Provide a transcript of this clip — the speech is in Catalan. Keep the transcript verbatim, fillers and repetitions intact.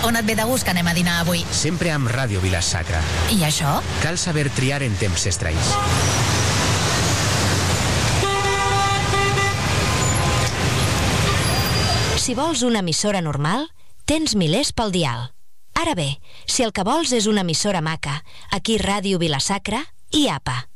On et ve de gust que anem a dinar avui? Sempre amb Ràdio Vila-sacra. I això? Cal saber triar en temps estralls. Si vols una emissora normal, tens milers pel dial. Ara bé, si el que vols és una emissora maca, aquí Ràdio Vila-sacra i A P A.